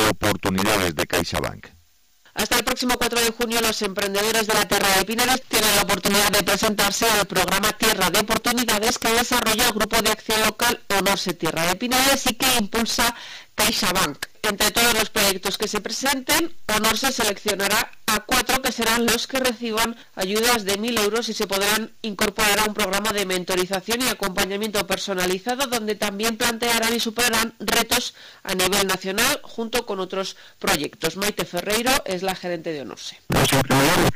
de Oportunidades de CaixaBank. Hasta el próximo 4 de junio los emprendedores de la Tierra de Pinares tienen la oportunidad de presentarse al programa Tierra de Oportunidades que desarrolla el Grupo de Acción Local Onorse Tierra de Pinares y que impulsa CaixaBank. Entre todos los proyectos que se presenten, Onorse seleccionará a 4 que serán los que reciban ayudas de 1.000 euros y se podrán incorporar a un programa de mentorización y acompañamiento personalizado donde también plantearán y superarán retos a nivel nacional junto con otros proyectos. Maite Ferreiro es la gerente de Onorse.